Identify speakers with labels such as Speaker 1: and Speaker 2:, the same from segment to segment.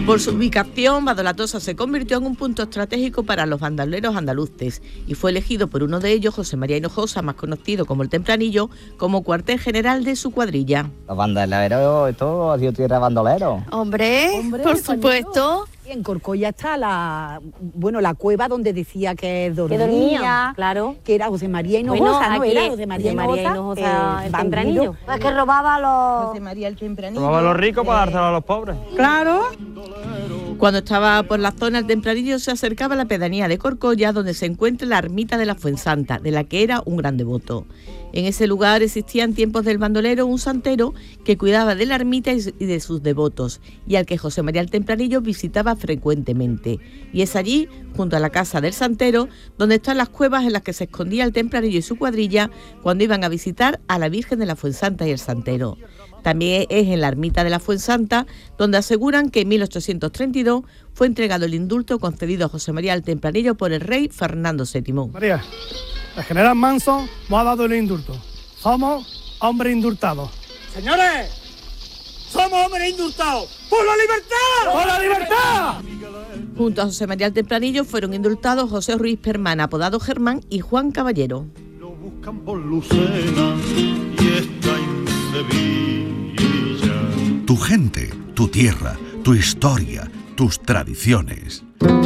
Speaker 1: Por su ubicación, Badolatosa se convirtió en un punto estratégico para los bandoleros andaluces y fue elegido por uno de ellos, José María Hinojosa, más conocido como el Tempranillo, como cuartel general de su cuadrilla.
Speaker 2: Los bandoleros, esto ha sido tierra de bandoleros.
Speaker 3: Hombre, por supuesto.
Speaker 4: Y en Corcoya está la cueva donde decía que
Speaker 3: dormía,
Speaker 4: claro, que era José María Hinojosa, ¿no? Era José María Hinojosa,
Speaker 3: el Tempranillo.
Speaker 5: Es que robaba los...
Speaker 6: José María el Tempranillo.
Speaker 7: Robaba a los ricos para dárselo a los pobres.
Speaker 4: Claro.
Speaker 1: Cuando estaba por la zona, el Tempranillo se acercaba a la pedanía de Corcoya, donde se encuentra la ermita de la Fuensanta, de la que era un gran devoto. En ese lugar existía en tiempos del bandolero un santero que cuidaba de la ermita y de sus devotos, y al que José María el Tempranillo visitaba frecuentemente. Y es allí, junto a la casa del santero, donde están las cuevas en las que se escondía el Tempranillo y su cuadrilla cuando iban a visitar a la Virgen de la Fuensanta y el santero. También es en la ermita de la Fuensanta donde aseguran que en 1832 fue entregado el indulto concedido a José María el Tempranillo por el rey Fernando VII.
Speaker 8: María, el general Manso nos ha dado el indulto. Somos hombres indultados.
Speaker 9: Señores, somos hombres indultados. ¡Por la libertad!
Speaker 8: ¡Por la libertad!
Speaker 1: Junto a José María el Tempranillo fueron indultados José Ruiz Permán, apodado Germán, y Juan Caballero.
Speaker 10: Lo buscan por Lucena y está en Sevilla.
Speaker 11: Tu gente, tu tierra, tu historia, tus tradiciones.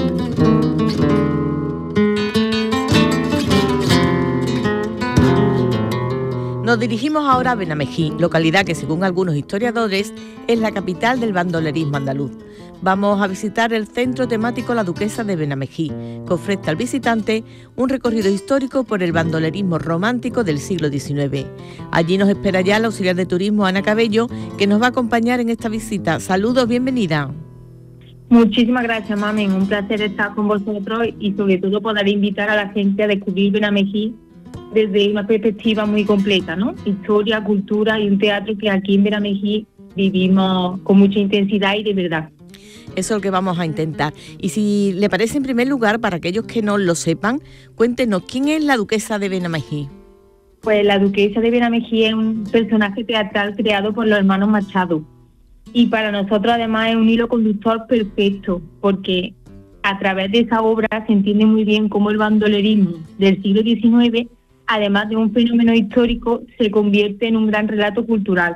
Speaker 1: Nos dirigimos ahora a Benamejí, localidad que según algunos historiadores es la capital del bandolerismo andaluz. Vamos a visitar el centro temático La Duquesa de Benamejí, que ofrece al visitante un recorrido histórico por el bandolerismo romántico del siglo XIX. Allí nos espera ya la auxiliar de turismo Ana Cabello, que nos va a acompañar en esta visita. Saludos, bienvenida.
Speaker 12: Muchísimas gracias, mami. Un placer estar con vosotros y sobre todo poder invitar a la gente a descubrir Benamejí desde una perspectiva muy completa, ¿no? Historia, cultura y un teatro que aquí en Benamejí vivimos con mucha intensidad y de verdad.
Speaker 1: Eso es lo que vamos a intentar. Y si le parece, en primer lugar, para aquellos que no lo sepan, cuéntenos, ¿quién es la Duquesa de Benamejí?
Speaker 12: Pues la Duquesa de Benamejí es un personaje teatral creado por los hermanos Machado. Y para nosotros, además, es un hilo conductor perfecto, porque a través de esa obra se entiende muy bien cómo el bandolerismo del siglo XIX, además de un fenómeno histórico, se convierte en un gran relato cultural.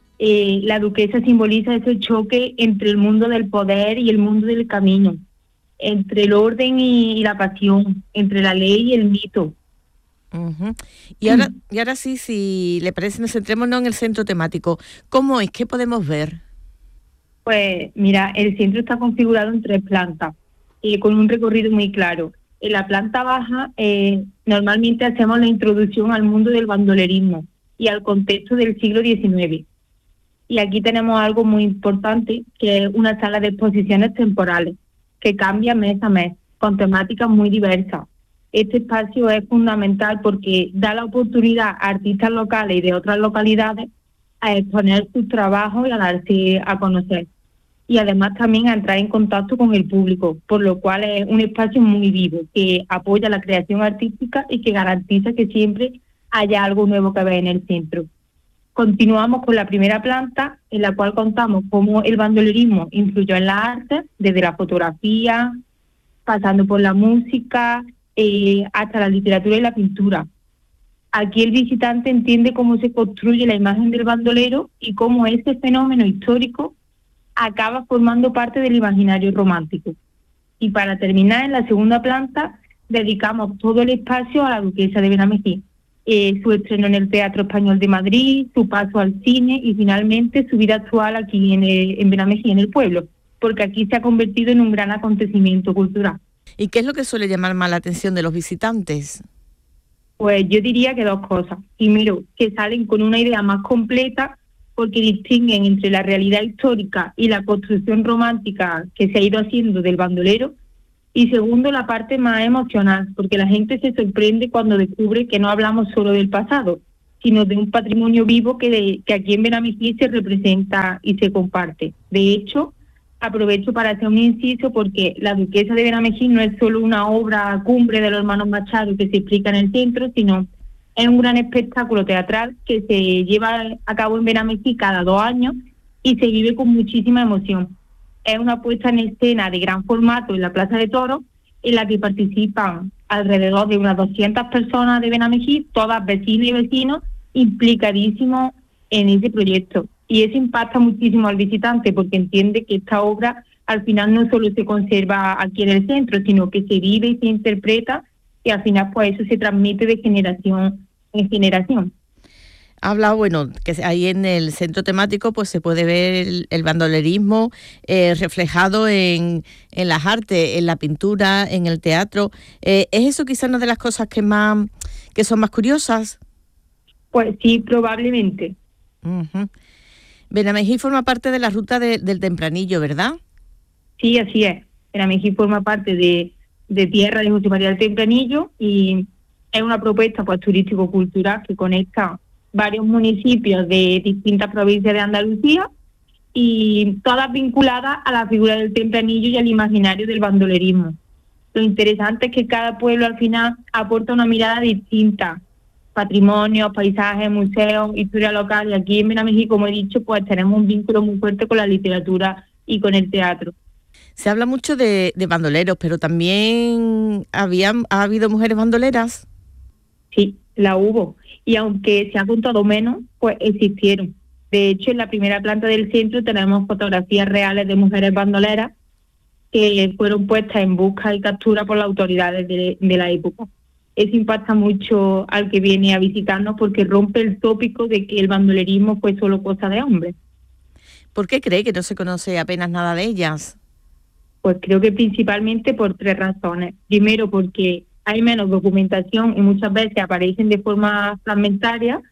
Speaker 12: La duquesa simboliza ese choque entre el mundo del poder y el mundo del camino, entre el orden y la pasión, entre la ley y el mito.
Speaker 1: Uh-huh. Y ahora sí, si le parece, nos centrémonos en el centro temático. ¿Cómo es? ¿Qué podemos ver?
Speaker 12: Pues mira, el centro está configurado en 3 plantas, con un recorrido muy claro. En la planta baja normalmente hacemos la introducción al mundo del bandolerismo y al contexto del siglo XIX. Y aquí tenemos algo muy importante, que es una sala de exposiciones temporales, que cambia mes a mes, con temáticas muy diversas. Este espacio es fundamental porque da la oportunidad a artistas locales y de otras localidades a exponer sus trabajos y a darse a conocer. Y además también a entrar en contacto con el público, por lo cual es un espacio muy vivo, que apoya la creación artística y que garantiza que siempre haya algo nuevo que ver en el centro. Continuamos con la primera planta, en la cual contamos cómo el bandolerismo influyó en las artes, desde la fotografía, pasando por la música, hasta la literatura y la pintura. Aquí el visitante entiende cómo se construye la imagen del bandolero y cómo este fenómeno histórico acaba formando parte del imaginario romántico. Y para terminar, en la segunda planta, dedicamos todo el espacio a la Duquesa de Benamejí. Su estreno en el Teatro Español de Madrid, su paso al cine y finalmente su vida actual aquí en Benamejí, en el pueblo, porque aquí se ha convertido en un gran acontecimiento cultural.
Speaker 1: ¿Y qué es lo que suele llamar más la atención de los visitantes?
Speaker 12: Pues yo diría que 2 cosas. Primero, que salen con una idea más completa porque distinguen entre la realidad histórica y la construcción romántica que se ha ido haciendo del bandolero. Y segundo, la parte más emocional, porque la gente se sorprende cuando descubre que no hablamos solo del pasado, sino de un patrimonio vivo que aquí en Benamejí se representa y se comparte. De hecho, aprovecho para hacer un inciso porque La Duquesa de Benamejí no es solo una obra cumbre de los hermanos Machado que se explica en el centro, sino es un gran espectáculo teatral que se lleva a cabo en Benamejí cada 2 años y se vive con muchísima emoción. es una puesta en escena de gran formato en la Plaza de Toros, en la que participan alrededor de unas 200 personas de Benamejí, todas vecinas y vecinos, implicadísimos en ese proyecto. Y eso impacta muchísimo al visitante, porque entiende que esta obra al final no solo se conserva aquí en el centro, sino que se vive y se interpreta, y al final pues eso se transmite de generación en generación.
Speaker 1: Habla, bueno, que ahí en el centro temático pues se puede ver el bandolerismo reflejado en las artes, en la pintura, en el teatro. ¿Es eso quizás una de las cosas que son más curiosas?
Speaker 12: Pues sí, probablemente.
Speaker 1: Uh-huh. Benamejí forma parte de la ruta del Tempranillo, ¿verdad?
Speaker 12: Sí, así es. Benamejí forma parte de tierra de José María del Tempranillo y es una propuesta pues turístico-cultural que conecta varios municipios de distintas provincias de Andalucía y todas vinculadas a la figura del Tempranillo y al imaginario del bandolerismo. Lo interesante es que cada pueblo al final aporta una mirada distinta, patrimonios, paisajes, museos, historia local, y aquí en Benamejí, como he dicho, pues tenemos un vínculo muy fuerte con la literatura y con el teatro.
Speaker 1: Se habla mucho de bandoleros, pero también ha habido mujeres bandoleras.
Speaker 12: Sí, la hubo. Y aunque se ha contado menos, pues existieron. De hecho, en la primera planta del centro tenemos fotografías reales de mujeres bandoleras que fueron puestas en busca y captura por las autoridades de la época. Eso impacta mucho al que viene a visitarnos porque rompe el tópico de que el bandolerismo fue solo cosa de hombres.
Speaker 1: ¿Por qué cree que no se conoce apenas nada de ellas?
Speaker 12: Pues creo que principalmente por 3 razones. Primero, porque hay menos documentación y muchas veces aparecen de forma fragmentaria.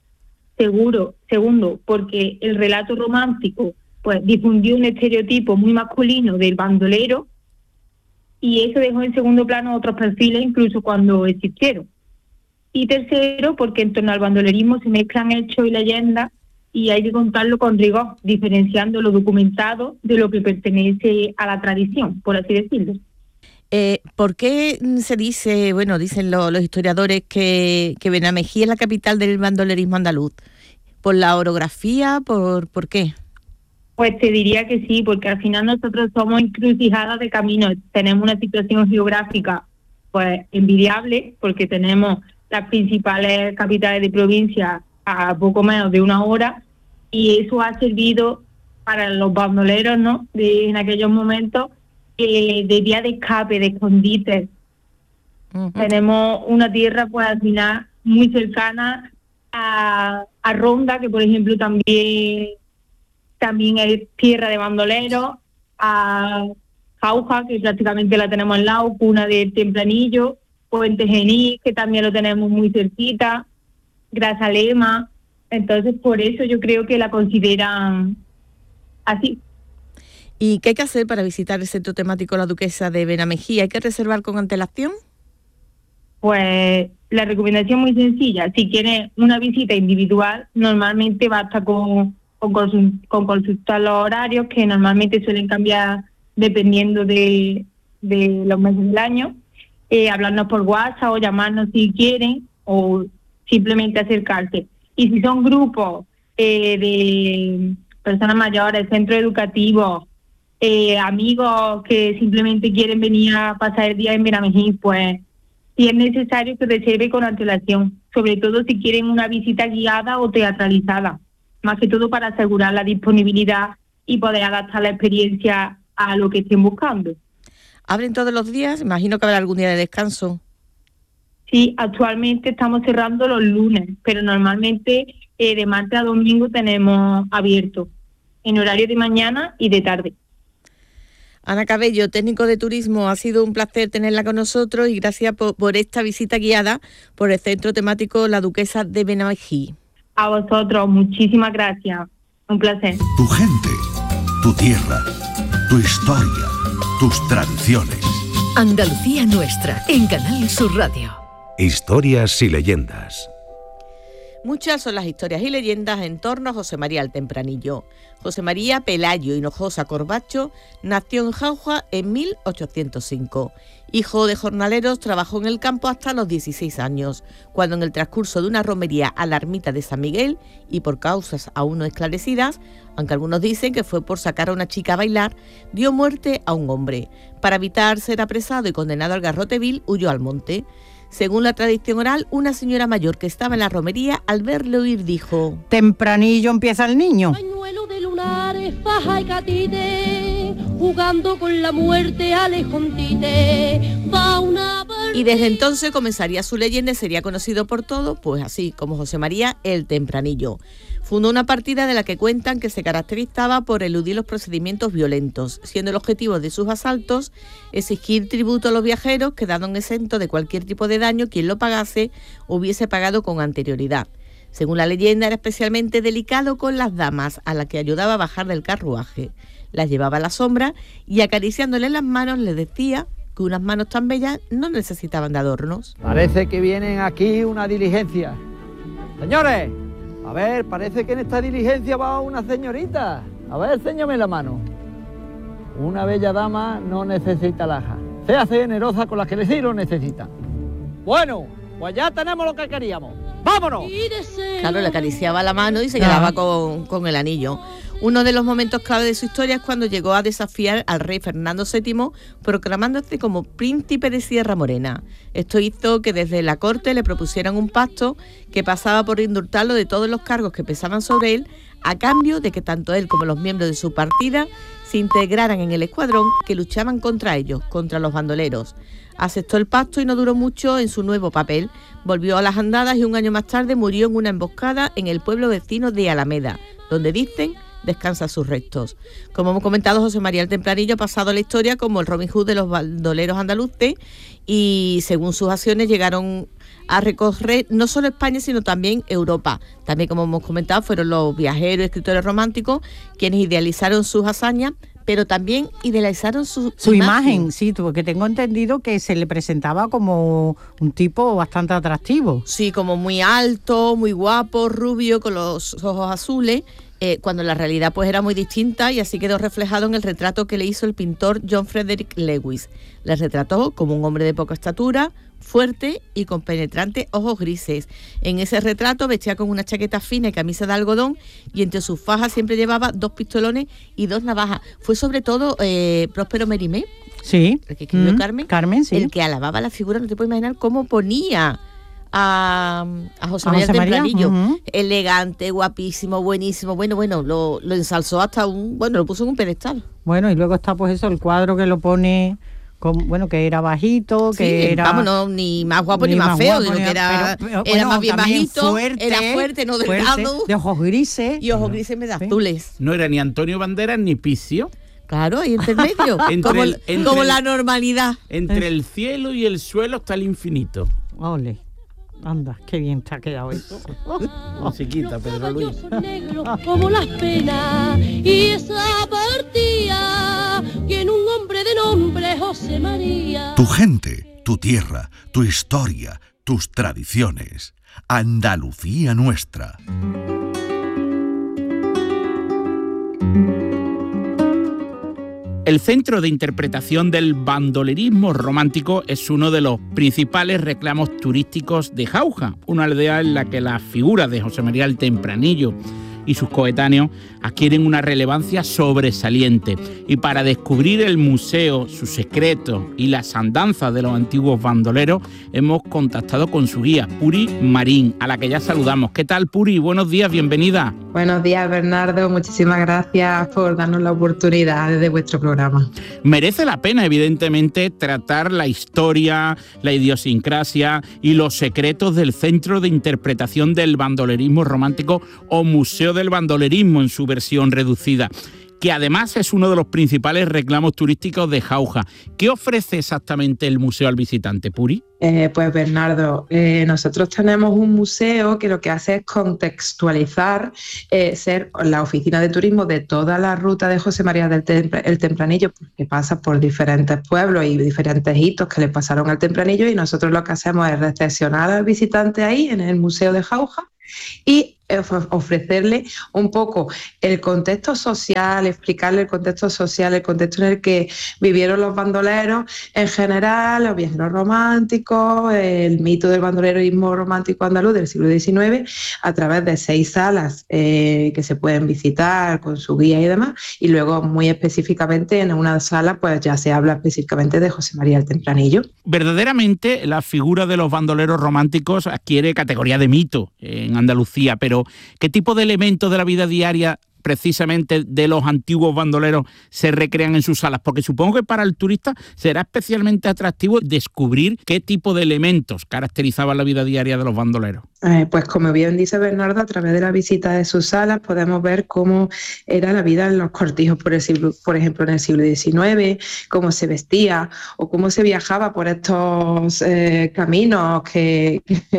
Speaker 12: Segundo, porque el relato romántico pues difundió un estereotipo muy masculino del bandolero y eso dejó en segundo plano otros perfiles incluso cuando existieron. Y tercero, porque en torno al bandolerismo se mezclan hechos y leyendas y hay que contarlo con rigor, diferenciando lo documentado de lo que pertenece a la tradición, por así decirlo.
Speaker 1: ¿Por qué se dice, bueno, dicen los historiadores que Benamejí es la capital del bandolerismo andaluz? ¿Por la orografía? ¿Por qué?
Speaker 12: Pues te diría que sí, porque al final nosotros somos encrucijadas de caminos. Tenemos una situación geográfica pues envidiable, porque tenemos las principales capitales de provincia a poco menos de 1 hora, y eso ha servido para los bandoleros, ¿no?, en aquellos momentos, de vía de escape, de escondite. Uh-huh. Tenemos una tierra pues al final muy cercana a Ronda, que por ejemplo también es tierra de bandoleros, a Jauja, que prácticamente la tenemos al lado, cuna del Tempranillo, Puente Genil, que también lo tenemos muy cerquita, Grazalema. Entonces por eso yo creo que la consideran así.
Speaker 1: ¿Y qué hay que hacer para visitar el centro temático La Duquesa de Benamejí? ¿Hay que reservar con antelación?
Speaker 12: Pues la recomendación muy sencilla. Si quieres una visita individual, normalmente basta con consultar los horarios, que normalmente suelen cambiar dependiendo de los meses del año. Hablarnos por WhatsApp o llamarnos si quieren, o simplemente acercarse. Y si son grupos de personas mayores, centros educativos, amigos que simplemente quieren venir a pasar el día en Benamejí, pues si es necesario que reserve con antelación, sobre todo si quieren una visita guiada o teatralizada, más que todo para asegurar la disponibilidad y poder adaptar la experiencia a lo que estén buscando.
Speaker 1: ¿Abren todos los días? Imagino que habrá algún día de descanso.
Speaker 12: Sí, actualmente estamos cerrando los lunes, pero normalmente de martes a domingo tenemos abierto, en horario de mañana y de tarde.
Speaker 1: Ana Cabello, técnico de turismo, ha sido un placer tenerla con nosotros y gracias por esta visita guiada por el centro temático La Duquesa de Benamejí.
Speaker 12: A vosotros, muchísimas gracias. Un placer.
Speaker 11: Tu gente, tu tierra, tu historia, tus tradiciones.
Speaker 5: Andalucía Nuestra, en Canal Sur Radio.
Speaker 6: Historias y leyendas.
Speaker 1: Muchas son las historias y leyendas en torno a José María el Tempranillo. José María Pelayo Hinojosa Corbacho nació en Jauja en 1805. Hijo de jornaleros, trabajó en el campo hasta los 16 años, cuando en el transcurso de una romería a la ermita de San Miguel y por causas aún no esclarecidas, Aunque algunos dicen que fue por sacar a una chica a bailar, dio muerte a un hombre. Para evitar ser apresado y condenado al garrote vil, huyó al monte. Según la tradición oral, una señora mayor que estaba en la romería, al verlo huir, dijo:
Speaker 13: tempranillo empieza el niño.
Speaker 14: Pañuelo de lunares, faja y catite, jugando con la muerte al escondite, va una...
Speaker 1: Y desde entonces comenzaría su leyenda y sería conocido por todos, pues así, como José María el Tempranillo. Fundó una partida de la que cuentan que se caracterizaba por eludir los procedimientos violentos, siendo el objetivo de sus asaltos exigir tributo a los viajeros, quedando exentos de cualquier tipo de daño quien lo pagase o hubiese pagado con anterioridad. Según la leyenda, era especialmente delicado con las damas, a las que ayudaba a bajar del carruaje. Las llevaba a la sombra y acariciándole las manos les decía que unas manos tan bellas no necesitaban de adornos.
Speaker 15: Parece que vienen aquí una diligencia. Señores, a ver, parece que en esta diligencia va una señorita. A ver, enséñame la mano. Una bella dama no necesita alhaja. Séase generosa con las que sí lo necesitan. Bueno, pues ya tenemos lo que queríamos. ¡Vámonos!
Speaker 1: Claro, le acariciaba la mano y se quedaba con el anillo. Uno de los momentos clave de su historia es cuando llegó a desafiar al rey Fernando VII, proclamándose como príncipe de Sierra Morena. Esto hizo que desde la corte le propusieran un pacto que pasaba por indultarlo de todos los cargos que pesaban sobre él, a cambio de que tanto él como los miembros de su partida se integraran en el escuadrón que luchaban contra ellos, contra los bandoleros. Aceptó el pacto y no duró mucho en su nuevo papel. Volvió a las andadas y un año más tarde murió en una emboscada en el pueblo vecino de Alameda, donde dicen descansan sus restos. Como hemos comentado, José María el Tempranillo ha pasado a la historia como el Robin Hood de los bandoleros andaluces y según sus acciones llegaron a recorrer no solo España sino también Europa. También, como hemos comentado, fueron los viajeros y escritores románticos quienes idealizaron sus hazañas, pero también idealizaron su imagen.
Speaker 13: Sí, porque tengo entendido que se le presentaba como un tipo bastante atractivo.
Speaker 1: Sí, como muy alto, muy guapo, rubio, con los ojos azules, cuando la realidad pues era muy distinta, y así quedó reflejado en el retrato que le hizo el pintor John Frederick Lewis. Le retrató como un hombre de poca estatura, fuerte y con penetrantes ojos grises. En ese retrato vestía con una chaqueta fina y camisa de algodón, y entre sus fajas siempre llevaba 2 pistolones y 2 navajas. Fue sobre todo Próspero Mérimée,
Speaker 13: sí,
Speaker 1: el que escribió Carmen,
Speaker 13: sí,
Speaker 1: el que alababa la figura. No te puedes imaginar cómo ponía a José María el Tempranillo. Elegante, guapísimo, buenísimo. Bueno, lo ensalzó hasta lo puso en un pedestal.
Speaker 13: Bueno, y luego está pues eso, el cuadro que lo pone... que era bajito, que era...
Speaker 1: Vamos, ni más guapo ni más feo, que era más bien bajito, fuerte, era fuerte, no delgado,
Speaker 13: de ojos grises.
Speaker 1: Y ojos grises medio azules.
Speaker 16: No era ni Antonio Banderas ni Picio.
Speaker 1: Claro, ahí entre medio, como la normalidad.
Speaker 16: Entre el cielo y el suelo está el infinito.
Speaker 13: Ole. Anda, qué bien te ha quedado eso.
Speaker 16: Musiquita, Pedro Luis.
Speaker 14: Negros como las penas, y esa partida tiene un hombre de nombre José María.
Speaker 11: Tu gente, tu tierra, tu historia, tus tradiciones. Andalucía nuestra.
Speaker 16: El Centro de Interpretación del Bandolerismo Romántico es uno de los principales reclamos turísticos de Jauja, una aldea en la que la figura de José María el Tempranillo y sus coetáneos adquieren una relevancia sobresaliente. Y para descubrir el museo, sus secretos y las andanzas de los antiguos bandoleros, hemos contactado con su guía, Puri Marín, a la que ya saludamos. ¿Qué tal, Puri? Buenos días, bienvenida.
Speaker 17: Buenos días, Bernardo. Muchísimas gracias por darnos la oportunidad desde vuestro programa.
Speaker 16: Merece la pena, evidentemente, tratar la historia, la idiosincrasia y los secretos del Centro de Interpretación del Bandolerismo Romántico o Museo del Bandolerismo en su versión reducida, que además es uno de los principales reclamos turísticos de Jauja. ¿Qué ofrece exactamente el museo al visitante, Puri?
Speaker 17: Pues Bernardo, nosotros tenemos un museo que lo que hace es contextualizar, ser la oficina de turismo de toda la ruta de José María el Tempranillo, que pasa por diferentes pueblos y diferentes hitos que le pasaron al Tempranillo, y nosotros lo que hacemos es recepcionar al visitante ahí en el museo de Jauja y ofrecerle un poco el contexto social, explicarle el contexto social, el contexto en el que vivieron los bandoleros en general, los viajeros románticos, el mito del bandolerismo romántico andaluz del siglo XIX, a través de 6 salas que se pueden visitar con su guía y demás, y luego muy específicamente en una sala pues ya se habla específicamente de José María el Tempranillo.
Speaker 16: Verdaderamente la figura de los bandoleros románticos adquiere categoría de mito en Andalucía, pero ¿qué tipo de elementos de la vida diaria precisamente de los antiguos bandoleros se recrean en sus salas? Porque supongo que para el turista será especialmente atractivo descubrir qué tipo de elementos caracterizaban la vida diaria de los bandoleros.
Speaker 17: Pues como bien dice Bernardo, a través de la visita de sus salas podemos ver cómo era la vida en los cortijos, por ejemplo, en el siglo XIX, cómo se vestía o cómo se viajaba por estos caminos que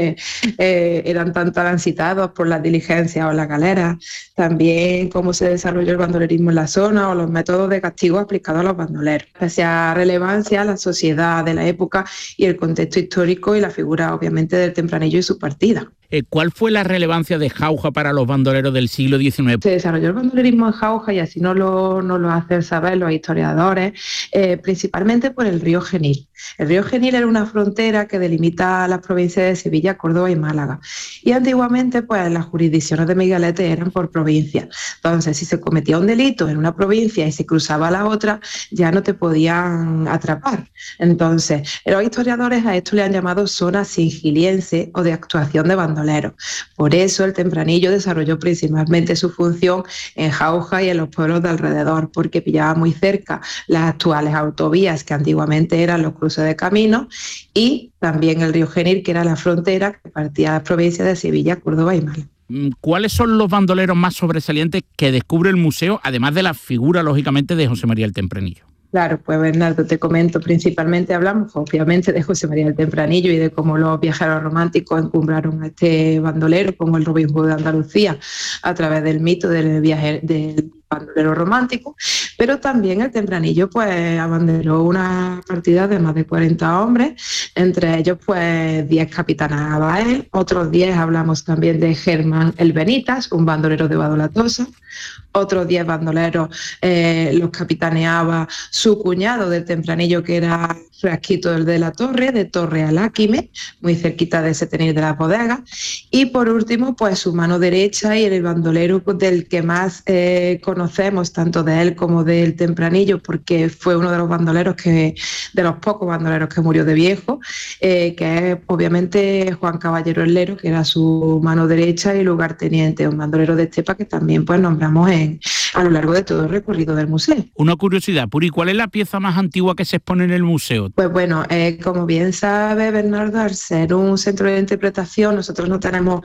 Speaker 17: eran tan transitados por las diligencias o las galeras. También cómo se desarrolló el bandolerismo en la zona o los métodos de castigo aplicados a los bandoleros. Especial relevancia a la sociedad de la época y el contexto histórico y la figura, obviamente, del Tempranillo y su partida.
Speaker 16: ¿Cuál fue la relevancia de Jauja para los bandoleros del siglo XIX?
Speaker 17: Se desarrolló el bandolerismo en Jauja, y así nos lo hacen saber los historiadores, principalmente por el río Genil. El río Genil era una frontera que delimita las provincias de Sevilla, Córdoba y Málaga. Y antiguamente pues las jurisdicciones de Miguelete eran por provincia. Entonces, si se cometía un delito en una provincia y se cruzaba a la otra, ya no te podían atrapar. Entonces, los historiadores a esto le han llamado zona singiliense o de actuación de bandoleros. Por eso el Tempranillo desarrolló principalmente su función en Jauja y en los pueblos de alrededor, porque pillaba muy cerca las actuales autovías que antiguamente eran los cruces de caminos, y también el río Genil, que era la frontera que partía a las provincias de Sevilla, Córdoba y Málaga.
Speaker 16: ¿Cuáles son los bandoleros más sobresalientes que descubre el museo, además de la figura, lógicamente, de José María el Tempranillo?
Speaker 17: Claro, pues Bernardo, te comento, principalmente hablamos obviamente de José María el Tempranillo y de cómo los viajeros románticos encumbraron a este bandolero como el Robin Hood de Andalucía a través del mito del bandolero romántico, pero también el Tempranillo pues abanderó una partida de más de 40 hombres, entre ellos pues 10 capitaneaba él, otros 10 hablamos también de Germán el Benitas, un bandolero de Badolatosa, otros 10 bandoleros los capitaneaba su cuñado del Tempranillo, que era Frasquito el de la Torre, de Torre Aláquime, muy cerquita de Setenil de la Bodega, y por último pues su mano derecha y el bandolero del que más conocemos tanto de él como del Tempranillo, porque fue uno de los bandoleros de los pocos bandoleros que murió de viejo, que es obviamente Juan Caballero Herrero, que era su mano derecha y lugarteniente, un bandolero de estepa que también pues nombramos a lo largo de todo el recorrido del museo.
Speaker 16: Una curiosidad, Puri, ¿cuál es la pieza más antigua que se expone en el museo?
Speaker 17: Pues bueno, como bien sabe Bernardo, al ser un centro de interpretación, nosotros no tenemos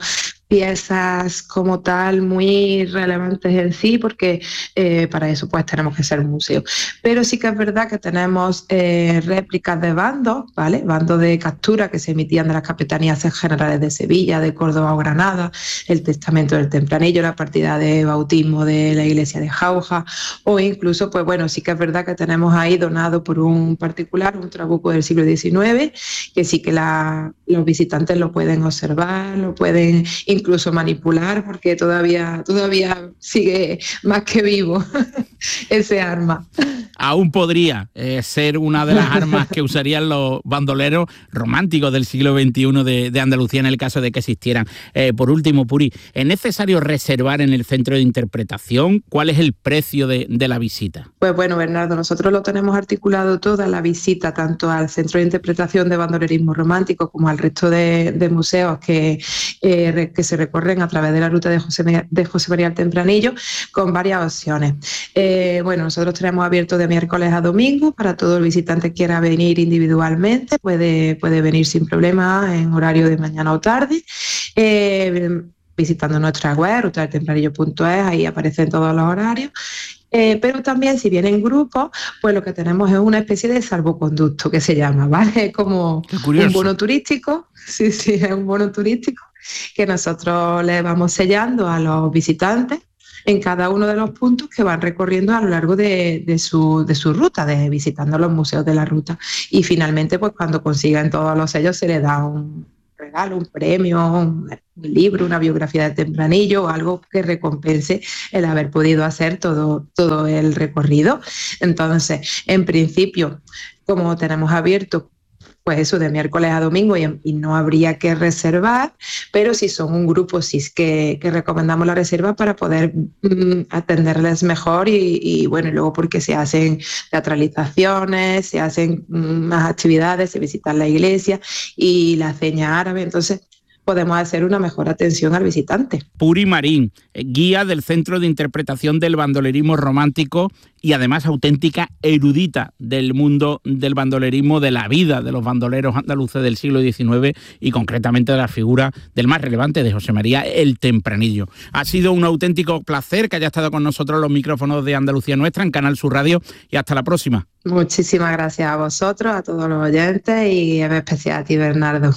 Speaker 17: piezas como tal muy relevantes en sí, porque para eso pues tenemos que ser un museo. Pero sí que es verdad que tenemos réplicas de bandos, ¿vale? Bandos de captura que se emitían de las capitanías generales de Sevilla, de Córdoba o Granada, el testamento del Tempranillo, la partida de bautismo de la iglesia de Jauja, o incluso, pues bueno, sí que es verdad que tenemos ahí donado por un particular, un trabuco del siglo XIX, que sí que los visitantes lo pueden observar, lo pueden incluso manipular, porque todavía sigue más que vivo ese arma.
Speaker 16: Aún podría ser una de las armas que usarían los bandoleros románticos del siglo XXI de Andalucía en el caso de que existieran. Por último, Puri, ¿es necesario reservar en el centro de interpretación? ¿Cuál es el precio de la visita?
Speaker 17: Pues bueno, Bernardo, nosotros lo tenemos articulado toda la visita, tanto al centro de interpretación de bandolerismo romántico como al resto de museos que se recorren a través de la ruta de José María el Tempranillo, con varias opciones. Bueno, nosotros tenemos abierto de miércoles a domingo para todo el visitante que quiera venir individualmente, puede venir sin problema en horario de mañana o tarde, visitando nuestra web, rutadeltempranillo.es, ahí aparecen todos los horarios. Pero también si viene en grupo, pues lo que tenemos es una especie de salvoconducto que se llama, ¿vale? Es como un bono turístico, sí, es un bono turístico que nosotros le vamos sellando a los visitantes en cada uno de los puntos que van recorriendo a lo largo de su ruta, visitando los museos de la ruta. Y finalmente, pues cuando consigan todos los sellos, se les da un regalo, un premio, un libro, una biografía de Tempranillo, algo que recompense el haber podido hacer todo el recorrido. Entonces, en principio, como tenemos abierto pues eso, de miércoles a domingo y no habría que reservar, pero si son un grupo sí es que recomendamos la reserva para poder atenderles mejor y bueno, y luego porque se hacen teatralizaciones, se hacen más actividades, se visita la iglesia y la ceña árabe, entonces podemos hacer una mejor atención al visitante.
Speaker 16: Puri Marín, guía del Centro de Interpretación del Bandolerismo Romántico y además auténtica erudita del mundo del bandolerismo, de la vida de los bandoleros andaluces del siglo XIX y concretamente de la figura del más relevante, de José María el Tempranillo. Ha sido un auténtico placer que haya estado con nosotros los micrófonos de Andalucía Nuestra en Canal Sur Radio y hasta la próxima.
Speaker 17: Muchísimas gracias a vosotros, a todos los oyentes y en especial a ti, Bernardo.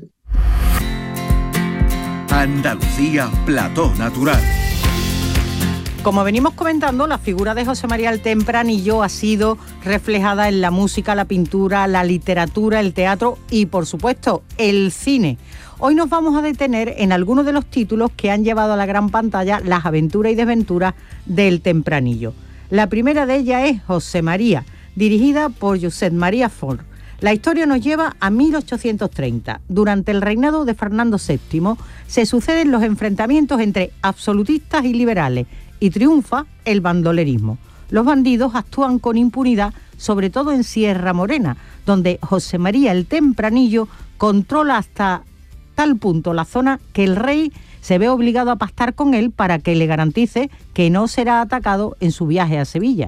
Speaker 11: Andalucía, plató natural.
Speaker 13: Como venimos comentando, la figura de José María el Tempranillo ha sido reflejada en la música, la pintura, la literatura, el teatro y, por supuesto, el cine. Hoy nos vamos a detener en algunos de los títulos que han llevado a la gran pantalla las aventuras y desventuras del Tempranillo. La primera de ellas es José María, dirigida por Josep Maria Fort. La historia nos lleva a 1830. Durante el reinado de Fernando VII se suceden los enfrentamientos entre absolutistas y liberales y triunfa el bandolerismo. Los bandidos actúan con impunidad, sobre todo en Sierra Morena, donde José María el Tempranillo controla hasta tal punto la zona que el rey se ve obligado a pactar con él para que le garantice que no será atacado en su viaje a Sevilla.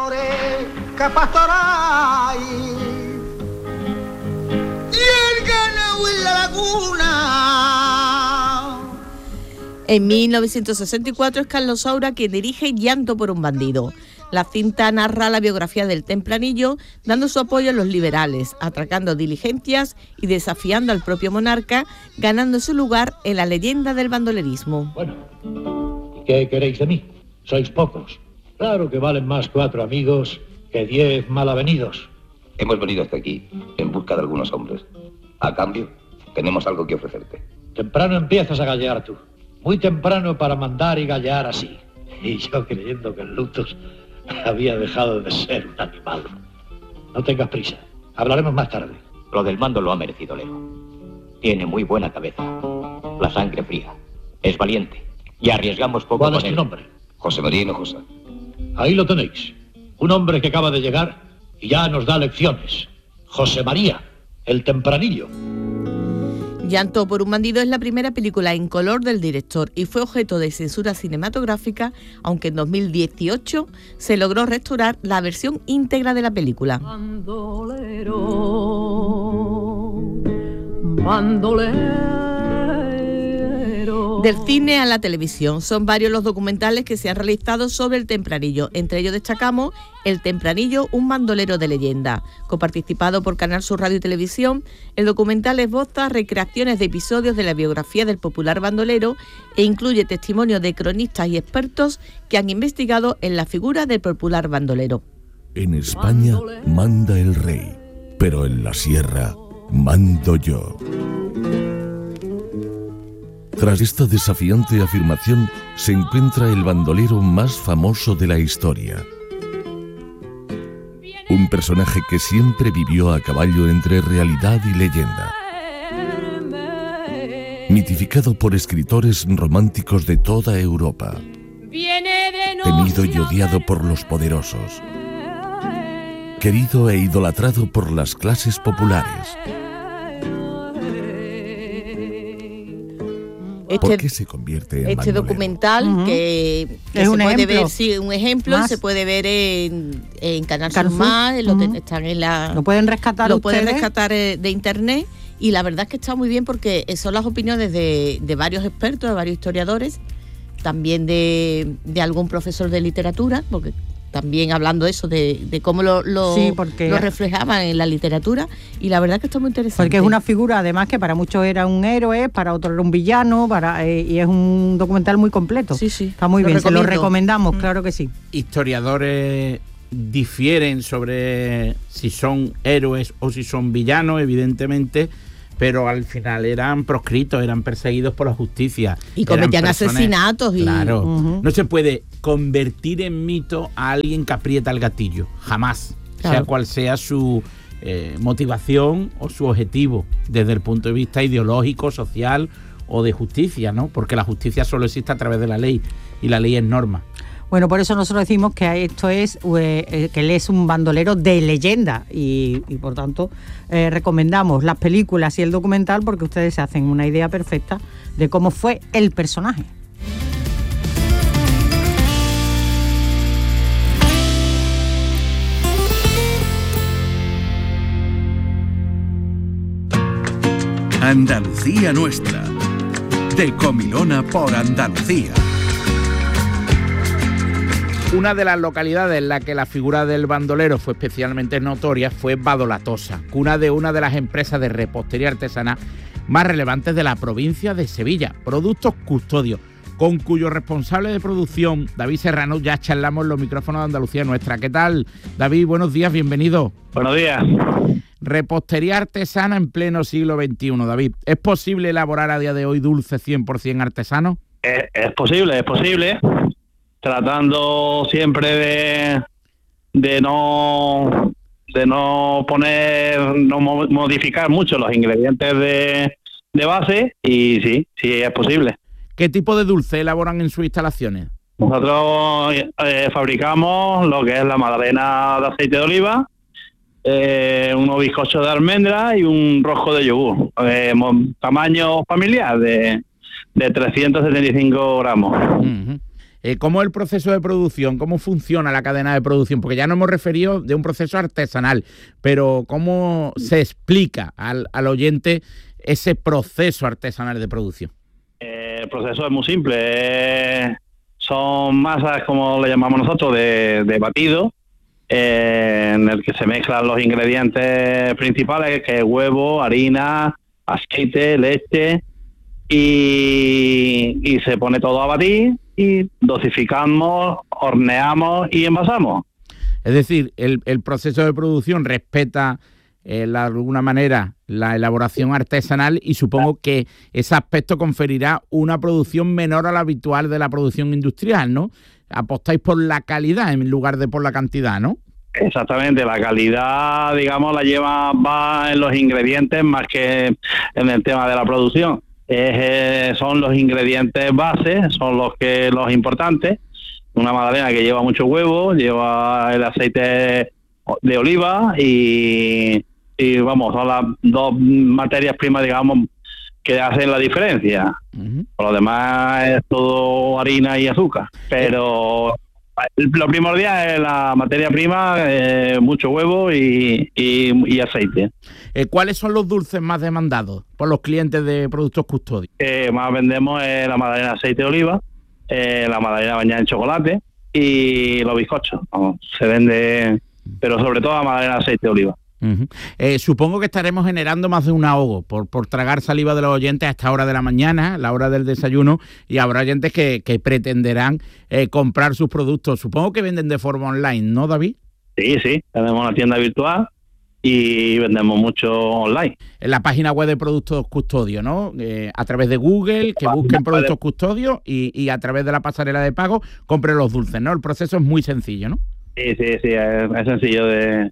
Speaker 1: En 1964 es Carlos Saura quien dirige Llanto por un bandido. La cinta narra la biografía del Tempranillo, dando su apoyo a los liberales, atracando diligencias y desafiando al propio monarca, ganando su lugar en la leyenda del bandolerismo.
Speaker 18: Bueno, ¿y qué queréis de mí? Sois pocos. Claro que valen más 4 amigos que 10 malavenidos.
Speaker 19: Hemos venido hasta aquí en busca de algunos hombres. A cambio, tenemos algo que ofrecerte.
Speaker 18: Temprano empiezas a gallear tú. Muy temprano para mandar y gallear así. Y yo creyendo que el Lutus había dejado de ser un animal. No tengas prisa. Hablaremos más tarde.
Speaker 19: Lo del mando lo ha merecido Leo. Tiene muy buena cabeza. La sangre fría. Es valiente. Y arriesgamos poco con él.
Speaker 18: ¿Cuál es tu nombre?
Speaker 19: José María Hinojosa.
Speaker 18: Ahí lo tenéis. Un hombre que acaba de llegar y ya nos da lecciones. José María, el Tempranillo.
Speaker 1: Llanto por un bandido es la primera película en color del director y fue objeto de censura cinematográfica, aunque en 2018 se logró restaurar la versión íntegra de la película.
Speaker 14: Bandolero.
Speaker 1: Del cine a la televisión, son varios los documentales que se han realizado sobre el Tempranillo. Entre ellos destacamos El Tempranillo, un bandolero de leyenda. Coparticipado por Canal Sur Radio y Televisión, el documental esboza recreaciones de episodios de la biografía del popular bandolero e incluye testimonios de cronistas y expertos que han investigado en la figura del popular bandolero.
Speaker 20: En España manda el rey, pero en la sierra mando yo. Tras esta desafiante afirmación se encuentra el bandolero más famoso de la historia. Un personaje que siempre vivió a caballo entre realidad y leyenda. Mitificado por escritores románticos de toda Europa. Temido y odiado por los poderosos. Querido e idolatrado por las clases populares. ¿Por qué se convierte en
Speaker 1: este
Speaker 20: bandolero?
Speaker 1: Documental que
Speaker 13: Es
Speaker 1: se
Speaker 13: un
Speaker 1: puede
Speaker 13: ejemplo.
Speaker 1: ver, sí, un ejemplo,
Speaker 13: Más.
Speaker 1: se puede ver en Canal Sur
Speaker 13: Carrefour.
Speaker 1: Más, están en la,
Speaker 13: Lo pueden rescatar
Speaker 1: lo pueden
Speaker 13: ustedes.
Speaker 1: rescatar de internet y la verdad es que está muy bien porque son las opiniones de varios expertos, de varios historiadores, también de algún profesor de literatura, porque también hablando eso de cómo lo reflejaban en la literatura y la verdad que está muy interesante.
Speaker 13: Porque es una figura además que para muchos era un héroe, para otros era un villano, y es un documental muy completo.
Speaker 1: Sí, sí.
Speaker 13: Está muy
Speaker 1: Lo
Speaker 13: bien, se lo
Speaker 1: recomiendo.
Speaker 13: recomendamos, claro que sí.
Speaker 16: Historiadores difieren sobre si son héroes o si son villanos, evidentemente. pero al final eran proscritos, eran perseguidos por la justicia.
Speaker 1: Y cometían asesinatos.
Speaker 16: Claro, no se puede convertir en mito a alguien que aprieta el gatillo, jamás, sea cual sea su motivación o su objetivo, desde el punto de vista ideológico, social o de justicia, ¿no? Porque la justicia solo existe a través de la ley, y la ley es norma.
Speaker 13: Bueno, por eso nosotros decimos que esto es que él es un bandolero de leyenda y por tanto recomendamos las películas y el documental porque ustedes se hacen una idea perfecta de cómo fue el personaje.
Speaker 11: Andalucía Nuestra, de Comilona por Andalucía.
Speaker 16: Una de las localidades en la que la figura del bandolero fue especialmente notoria fue Badolatosa, cuna de una de las empresas de repostería artesana más relevantes de la provincia de Sevilla, Productos Custodio, con cuyo responsable de producción, David Serrano, ya charlamos en los micrófonos de Andalucía Nuestra. ¿Qué tal, David? Buenos días, bienvenido.
Speaker 7: Buenos días.
Speaker 16: Repostería artesana en pleno siglo XXI, David. ¿Es posible elaborar a día de hoy dulces 100% artesanos?
Speaker 7: Es posible. Tratando siempre de no modificar mucho los ingredientes de base, y sí es posible.
Speaker 16: ¿Qué tipo de dulce elaboran en sus instalaciones?
Speaker 7: Nosotros fabricamos lo que es la magdalena de aceite de oliva, unos bizcochos de almendra y un rosco de yogur, tamaño familiar de 375 gramos.
Speaker 16: Uh-huh. ¿Cómo es el proceso de producción? ¿Cómo funciona la cadena de producción? Porque ya nos hemos referido de un proceso artesanal, pero ¿cómo se explica al oyente ese proceso artesanal de producción?
Speaker 7: El proceso es muy simple. Son masas, como le llamamos nosotros, de batido, en el que se mezclan los ingredientes principales, que es huevo, harina, aceite, leche, y se pone todo a batir, y dosificamos, horneamos y envasamos.
Speaker 16: Es decir, el proceso de producción respeta de alguna manera la elaboración artesanal, y supongo que ese aspecto conferirá una producción menor a la habitual de la producción industrial, ¿no? Apostáis por la calidad en lugar de por la cantidad, ¿no?
Speaker 7: Exactamente, la calidad, digamos, va en los ingredientes más que en el tema de la producción. Son los ingredientes base, son los importantes. Una magdalena que lleva mucho huevo, lleva el aceite de oliva y vamos, son las dos materias primas, digamos, que hacen la diferencia. Uh-huh. Por lo demás es todo harina y azúcar, pero lo primordial es la materia prima, mucho huevo y aceite.
Speaker 16: ¿Cuáles son los dulces más demandados por los clientes de Productos Custodio?
Speaker 7: Más vendemos la magdalena de aceite de oliva, la magdalena bañada en chocolate y los bizcochos. Se vende, pero sobre todo la magdalena de aceite de oliva.
Speaker 16: Uh-huh. Supongo que estaremos generando más de un ahogo por tragar saliva de los oyentes a esta hora de la mañana, la hora del desayuno, y habrá oyentes que pretenderán comprar sus productos. Supongo que venden de forma online, ¿no, David?
Speaker 7: Sí, tenemos una tienda virtual y vendemos mucho online.
Speaker 16: En la página web de Productos Custodio, ¿no? A través de Google, que busquen Productos Custodio y a través de la pasarela de pago compren los dulces, ¿no? El proceso es muy sencillo, ¿no?
Speaker 7: Sí, es sencillo de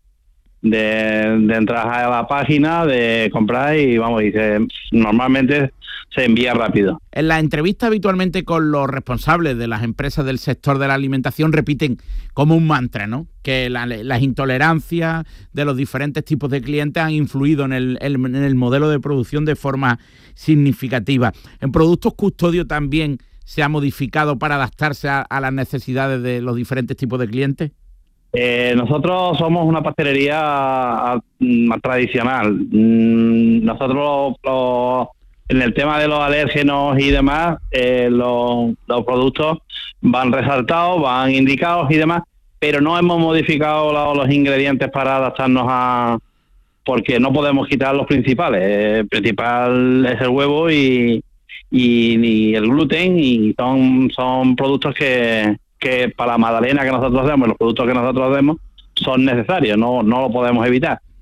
Speaker 7: entrar a la página, de comprar y normalmente se envía rápido.
Speaker 16: En la entrevista habitualmente con los responsables de las empresas del sector de la alimentación repiten como un mantra, ¿no? Que las intolerancias de los diferentes tipos de clientes han influido en el modelo de producción de forma significativa. En Productos Custodio también se ha modificado para adaptarse a las necesidades de los diferentes tipos de clientes.
Speaker 7: Nosotros somos una pastelería tradicional. Nosotros en el tema de los alérgenos y demás, los productos van resaltados, van indicados y demás, pero no hemos modificado los ingredientes para adaptarnos porque no podemos quitar los principales. El principal es el huevo y el gluten, y son productos que para la magdalena que nosotros hacemos, los productos que nosotros hacemos, son necesarios, no lo podemos evitar.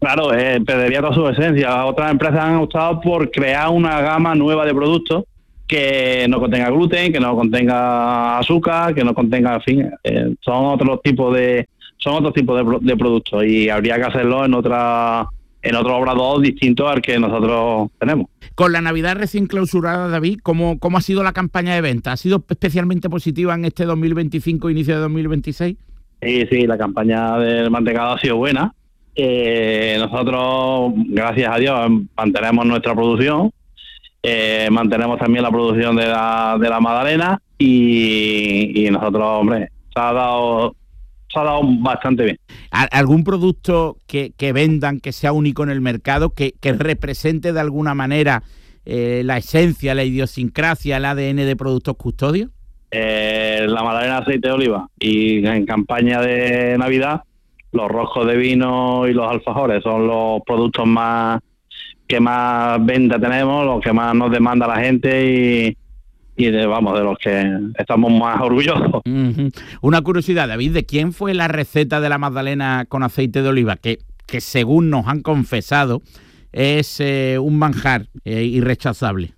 Speaker 7: Claro, perdería toda su esencia. Otras empresas han optado por crear una gama nueva de productos que no contenga gluten, que no contenga azúcar, que no contenga, en fin, son otros tipos de productos, y habría que hacerlo en otro obrador distinto al que nosotros tenemos.
Speaker 16: Con la Navidad recién clausurada, David, ¿cómo ha sido la campaña de venta? ¿Ha sido especialmente positiva en este 2025, inicio de 2026?
Speaker 7: Sí, la campaña del mantecado ha sido buena. Nosotros, gracias a Dios, mantenemos nuestra producción, mantenemos también la producción de la magdalena, y nosotros, hombre, se ha dado bastante bien.
Speaker 16: ¿Algún producto que vendan, que sea único en el mercado, que represente de alguna manera la esencia, la idiosincrasia, el ADN de Productos Custodio?
Speaker 7: La magdalena de aceite de oliva, y en campaña de Navidad los roscos de vino y los alfajores son los productos que más venta tenemos, los que más nos demanda la gente, y de los que estamos más orgullosos.
Speaker 16: Una curiosidad, David, ¿de quién fue la receta de la magdalena con aceite de oliva? Que según nos han confesado es un manjar irrechazable.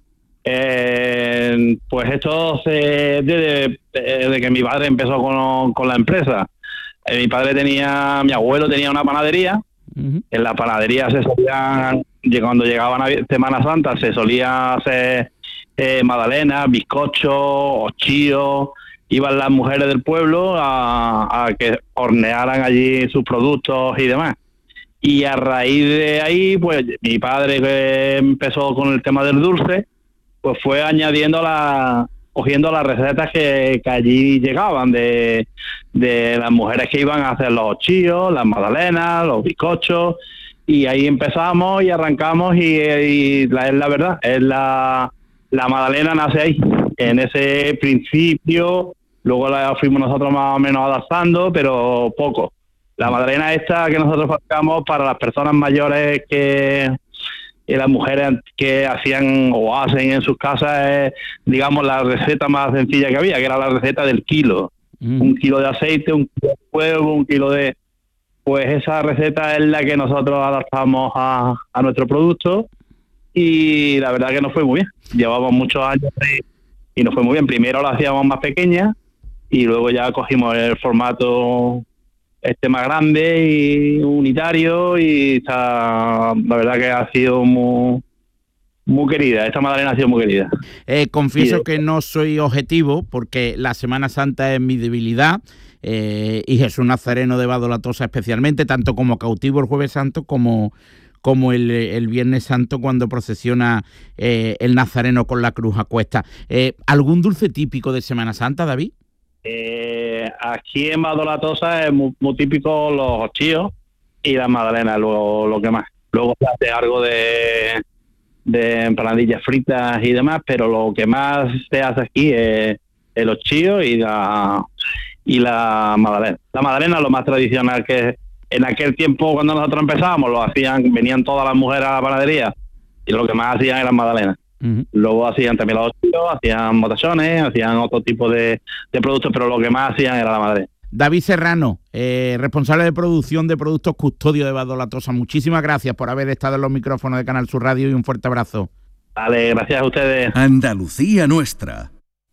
Speaker 7: Pues esto desde que mi padre empezó con la empresa. Mi abuelo tenía una panadería. En la panadería cuando llegaba Semana Santa, se solía hacer magdalenas, bizcochos, ochillos. Iban las mujeres del pueblo a que hornearan allí sus productos y demás. Y a raíz de ahí, pues mi padre, que empezó con el tema del dulce, pues fue cogiendo las recetas que allí llegaban de las mujeres que iban a hacer los ochillos, las magdalenas, los bizcochos, y ahí empezamos y arrancamos, y la verdad, la magdalena nace ahí, en ese principio. Luego la fuimos nosotros más o menos adaptando, pero poco. La magdalena esta que nosotros fabricamos para las personas mayores y las mujeres que hacían o hacen en sus casas, es, digamos, la receta más sencilla que había, que era la receta del kilo. 1 kilo de aceite, 1 kilo de huevo, 1 kilo de... Pues esa receta es la que nosotros adaptamos a nuestro producto, y la verdad que nos fue muy bien. Llevamos muchos años y nos fue muy bien. Primero la hacíamos más pequeña, y luego ya cogimos el formato más grande y unitario, y la verdad que ha sido muy querida. Esta magdalena ha sido muy querida.
Speaker 16: Confieso que no soy objetivo, porque la Semana Santa es mi debilidad, y Jesús Nazareno de Vado La Tosa especialmente, tanto como cautivo el Jueves Santo como el Viernes Santo, cuando procesiona el Nazareno con la cruz a cuesta. ¿Algún dulce típico de Semana Santa, David?
Speaker 7: Aquí en Vado La Tosa es muy típico los ochillos y las magdalenas, lo que más. Luego se hace algo de empanadillas fritas y demás, pero lo que más se hace aquí es el ochillo y la magdalena. La magdalena es lo más tradicional, que en aquel tiempo cuando nosotros empezábamos venían todas las mujeres a la panadería, y lo que más hacían eran magdalenas. Luego hacían también los ochillos, hacían motachones, hacían otro tipo de productos, pero lo que más hacían era la magdalena.
Speaker 16: David Serrano, responsable de producción de Productos Custodio de Vado La Tosa, muchísimas gracias por haber estado en los micrófonos de Canal Sur Radio, y un fuerte abrazo.
Speaker 7: Vale, gracias a ustedes.
Speaker 11: Andalucía nuestra.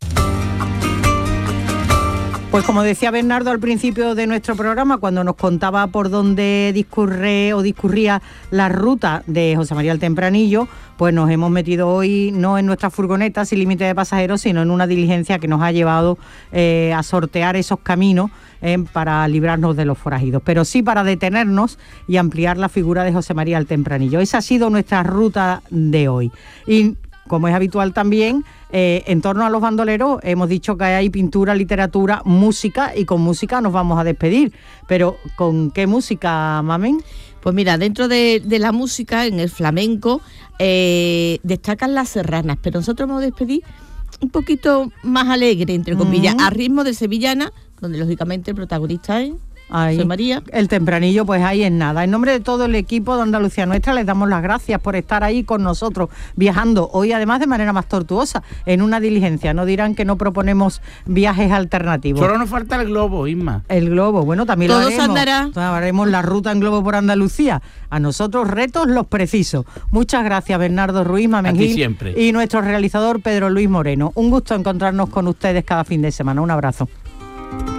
Speaker 13: Pues como decía Bernardo al principio de nuestro programa, cuando nos contaba por dónde discurría la ruta de José María el Tempranillo, pues nos hemos metido hoy no en nuestra furgoneta sin límite de pasajeros, sino en una diligencia que nos ha llevado a sortear esos caminos para librarnos de los forajidos, pero sí para detenernos y ampliar la figura de José María el Tempranillo. Esa ha sido nuestra ruta de hoy. Y como es habitual también, en torno a los bandoleros hemos dicho que hay pintura, literatura, música, y con música nos vamos a despedir. Pero ¿con qué música, Mamen?
Speaker 1: Pues mira, dentro de la música, en el flamenco, destacan las serranas, pero nosotros vamos a despedir un poquito más alegre, entre comillas, a ritmo de sevillana, donde lógicamente el protagonista es
Speaker 13: Ahí,
Speaker 1: José María.
Speaker 13: El tempranillo, pues ahí es nada. En nombre de todo el equipo de Andalucía Nuestra, les damos las gracias por estar ahí con nosotros, viajando hoy además de manera más tortuosa, en una diligencia. No dirán que no proponemos viajes alternativos.
Speaker 16: Solo nos falta el globo, Isma.
Speaker 13: El globo, bueno, también
Speaker 1: Todo
Speaker 13: lo haremos.
Speaker 1: andará.
Speaker 13: Haremos la ruta en globo por Andalucía. A nosotros retos los precisos. Muchas gracias, Bernardo Ruiz Mamengil.
Speaker 16: Siempre.
Speaker 13: Y nuestro realizador Pedro Luis Moreno. Un gusto encontrarnos con ustedes cada fin de semana. Un abrazo.